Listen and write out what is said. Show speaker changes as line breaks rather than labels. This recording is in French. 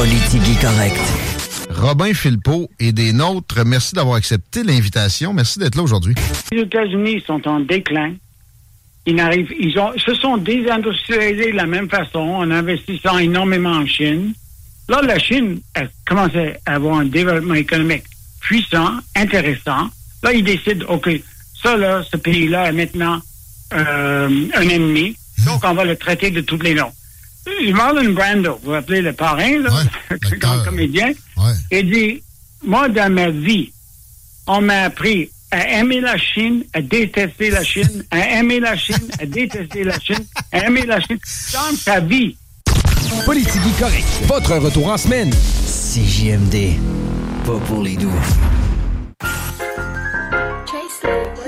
Politique correct.
Robin Philpot et des nôtres, merci d'avoir accepté l'invitation. Merci d'être là aujourd'hui.
Les États-Unis sont en déclin. Se sont désindustrialisés de la même façon en investissant énormément en Chine. Là, la Chine a commencé à avoir un développement économique puissant, intéressant. Là, ils décident, OK, ça, là, ce pays-là est maintenant un ennemi. Donc, on va le traiter de tous les noms. Marlon Brando, vous vous rappelez le parrain, là, le grand comédien, il dit, moi, dans ma vie, on m'a appris à aimer la Chine, à détester la Chine, à aimer la Chine, à détester la Chine, à aimer la Chine, dans sa vie.
Politique correct. Votre retour en semaine.
CJMD. Pas pour les doux.
Chase